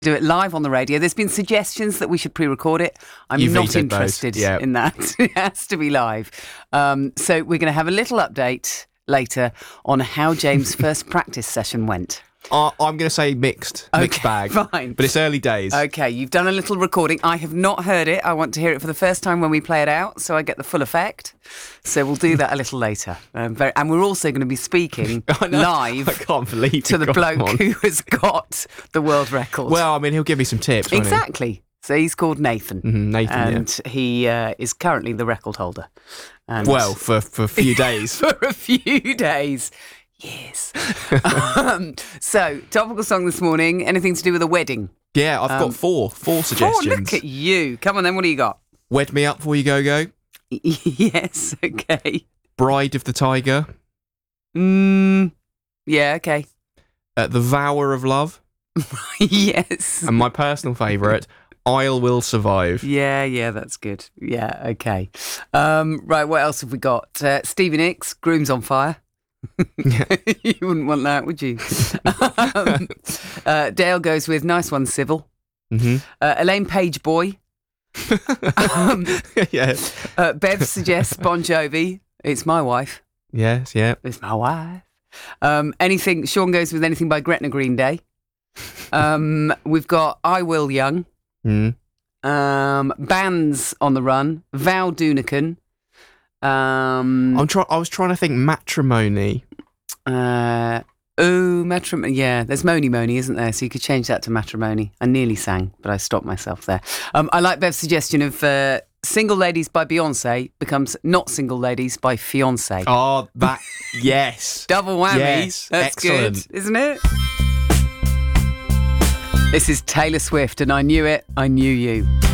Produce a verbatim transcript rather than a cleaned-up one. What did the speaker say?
do it live on the radio. There's been suggestions that we should pre-record it. I'm You not vetoed interested those. Yeah. in that. It has to be live. Um, so we're going to have a little update later on how James' first practice session went. Uh, I'm going to say mixed, mixed Okay, bag. fine. But it's early days. Okay, you've done a little recording. I have not heard it. I want to hear it for the first time when we play it out, so I get the full effect. So we'll do that a little later. Um, very, and we're also going to be speaking I know. live I can't believe to it. the Come bloke on. who has got the world record. Well, I mean, he'll give me some tips. won't he? exactly. So he's called Nathan. Mhm, Nathan, yeah. And he uh, is currently the record holder. And Well, for, for a few days. for a few days. Yes. um, so, topical song this morning. Anything to do with a wedding? Yeah, I've Um, got four. Four Oh, suggestions. look at you. Come on then, what do you got? Wed Me Up Before You Go Go. Yes, okay. Bride of the Tiger. Mm, yeah, okay. Uh, the Vower of Love. Yes. And my personal favourite, Isle Will Survive. Yeah, yeah, that's good. Yeah, okay. Um, right, what else have we got? Uh, Stevie Nicks, Groom's on Fire. You wouldn't want that, would you? um, uh, Dale goes with Nice One, Civil. hmm Uh, Elaine Page, Boy. um, yes. uh, Bev suggests Bon Jovi. It's my wife. Yes, yeah. It's my wife. Um, anything. Sean goes with anything by Gretna Green Day. Um, we've got I Will Young. Mm. Um, Bands on the Run. Val Dunican. Um, I'm try- I was trying to think matrimony. uh, oh, matrimony. Yeah, there's Mony Mony, isn't there? So you could change that to matrimony. I nearly sang, but I stopped myself there. Um, I like Bev's suggestion of uh, Single Ladies by Beyonce becomes Not Single Ladies by Fiancé. Oh, that, yes. Double whammy. Yes, That's excellent. good, isn't it? This is Taylor Swift, and I knew it, I knew you.